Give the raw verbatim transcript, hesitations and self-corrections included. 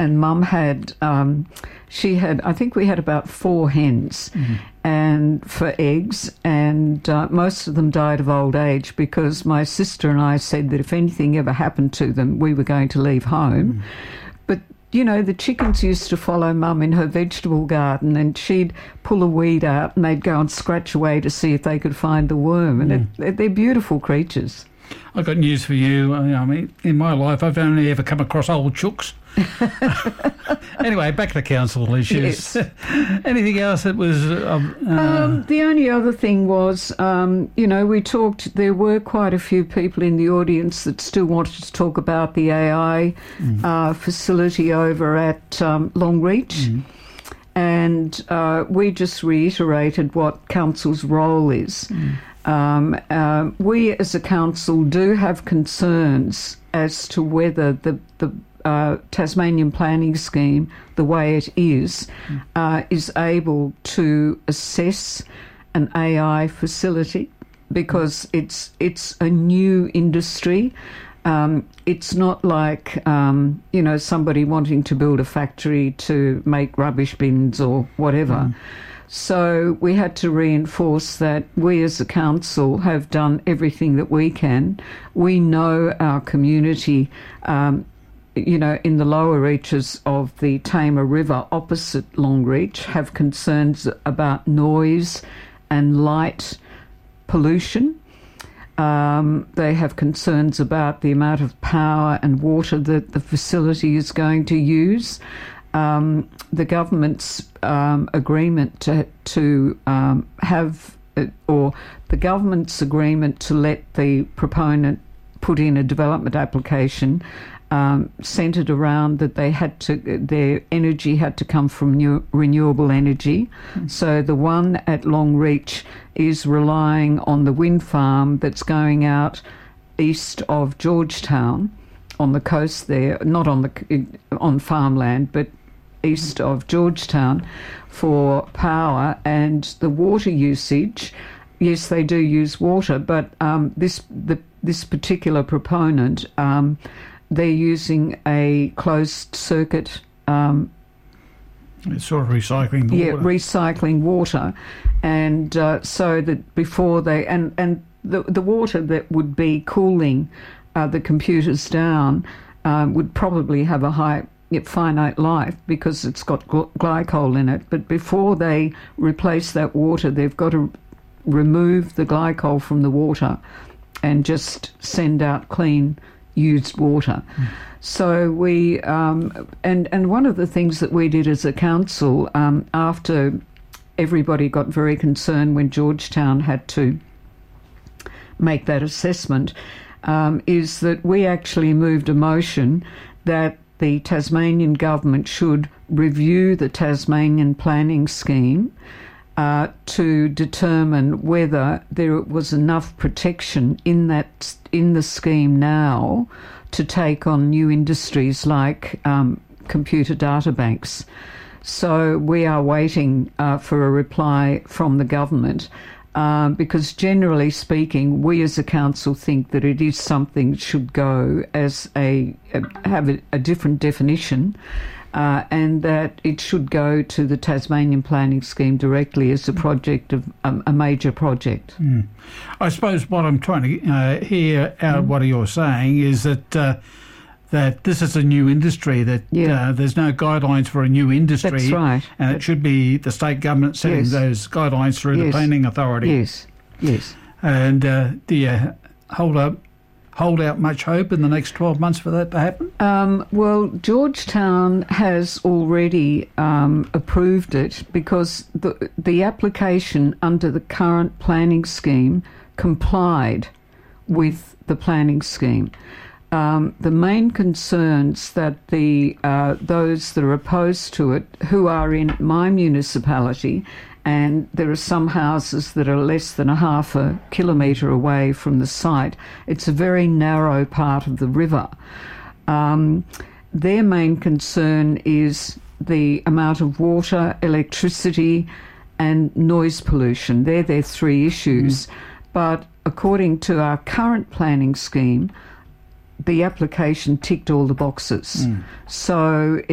and Mum had, um, she had, I think we had about four hens mm. and for eggs, and uh, most of them died of old age because my sister and I said that if anything ever happened to them, we were going to leave home. Mm. But you know, the chickens used to follow Mum in her vegetable garden, and she'd pull a weed out and they'd go and scratch away to see if they could find the worm. And mm. it, they're beautiful creatures. I've got news for you. I mean, in my life, I've only ever come across old chooks. Anyway, back to council issues. Yes. Anything else that was... Uh, um, the only other thing was, um, you know, we talked, there were quite a few people in the audience that still wanted to talk about the A I mm. uh, facility over at um, Longreach. Mm. And uh, we just reiterated what council's role is. Mm. Um, uh, we as a council do have concerns as to whether the, the uh, Tasmanian planning scheme, the way it is, mm. uh, is able to assess an A I facility, because mm. it's it's a new industry. Um, it's not like, um, you know, somebody wanting to build a factory to make rubbish bins or whatever. Mm. So we had to reinforce that we as a council have done everything that we can. We know our community, um, you know, in the lower reaches of the Tamar River opposite Longreach have concerns about noise and light pollution. Um, they have concerns about the amount of power and water that the facility is going to use. Um, the government's um, agreement to, to um, have, uh, or the government's agreement to let the proponent put in a development application um, centred around that they had to, their energy had to come from new, renewable energy. Mm. So the one at Longreach is relying on the wind farm that's going out east of Georgetown on the coast there, not on the on farmland, but east of Georgetown for power. And the water usage, yes, they do use water, but um, this the this particular proponent, um, they're using a closed circuit. Um, it's sort of recycling the yeah, water. recycling water, and uh, so that before they and and the the water that would be cooling uh, the computers down uh, would probably have a high finite life because it's got gl- glycol in it. But before they replace that water, they've got to remove the glycol from the water and just send out clean used water. Mm. So we um, and and one of the things that we did as a council um, after everybody got very concerned when Georgetown had to make that assessment um, is that we actually moved a motion that the Tasmanian government should review the Tasmanian planning scheme uh, to determine whether there was enough protection in that in the scheme now to take on new industries like um, computer data banks. So we are waiting uh, for a reply from the government. Um, because generally speaking, we as a council think that it is something that should go as a, a have a, a different definition, uh, and that it should go to the Tasmanian planning scheme directly as a project of um, a major project. Mm. I suppose what I'm trying to uh, hear out of mm. what you're saying is that uh, that this is a new industry, that yeah. uh, there's no guidelines for a new industry. That's right. And it should be the state government setting yes. those guidelines through yes. the planning authority. Yes, yes. And uh, do you hold up, hold out much hope in the next twelve months for that to happen? Um, well, Georgetown has already um, approved it because the the application under the current planning scheme complied with the planning scheme. Um, the main concerns that the uh, those that are opposed to it, who are in my municipality, and there are some houses that are less than a half a kilometre away from the site. It's a very narrow part of the river. Um, their main concern is the amount of water, electricity, and noise pollution. They're their three issues. Mm. But according to our current planning scheme, the application ticked all the boxes. Mm. So